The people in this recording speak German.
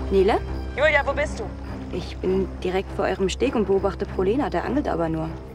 Nele? Julia, wo bist du? Ich bin direkt vor eurem Steg und beobachte Prolena, der angelt aber nur.